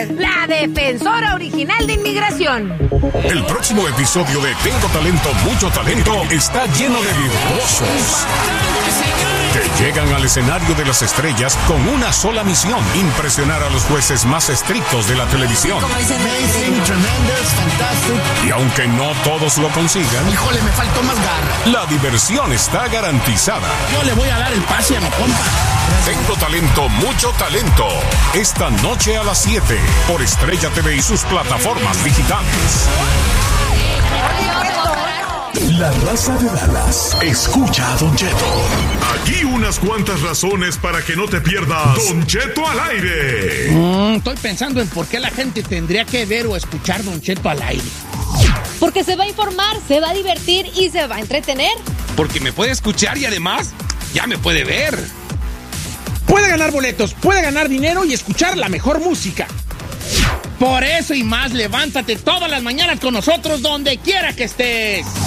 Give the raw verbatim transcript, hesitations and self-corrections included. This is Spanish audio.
la defensora original de inmigración. El próximo episodio de Tengo Talento, Mucho Talento está lleno de virtuosos que llegan al escenario de las estrellas con una sola misión: impresionar a los jueces más estrictos de la televisión. Amazing, tremendous, fantastic. Y aunque no todos lo consigan, Híjole, me faltó más garra. la diversión está garantizada. Yo le voy a dar el pase a mi compa. Tengo Talento, Mucho Talento. Esta noche a las siete por Estrella T V y sus plataformas digitales. La raza de Dallas escucha a Don Cheto. Aquí unas cuantas razones para que no te pierdas Don Cheto al aire. Mm, estoy pensando en por qué la gente tendría que ver o escuchar Don Cheto al aire. Porque se va a informar, se va a divertir y se va a entretener. Porque me puede escuchar y además ya me puede ver. Puede ganar boletos, puede ganar dinero y escuchar la mejor música. Por eso y más, levántate todas las mañanas con nosotros donde quiera que estés.